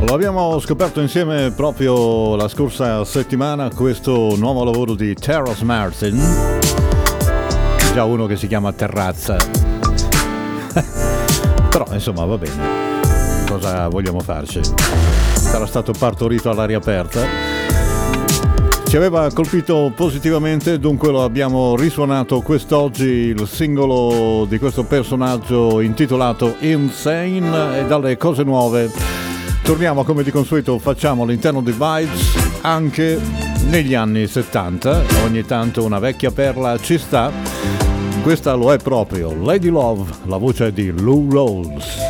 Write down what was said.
Lo abbiamo scoperto insieme proprio la scorsa settimana, questo nuovo lavoro di Terrace Martin, già uno che si chiama Terrazza. Però insomma va bene, cosa vogliamo farci? Sarà stato partorito all'aria aperta. Ci aveva colpito positivamente, dunque lo abbiamo risuonato quest'oggi, il singolo di questo personaggio intitolato Insane, e dalle cose nuove torniamo, come di consueto facciamo all'interno di Vibes, anche negli anni 70, ogni tanto una vecchia perla ci sta. Questa lo è proprio, Lady Love, la voce di Lou Rawls.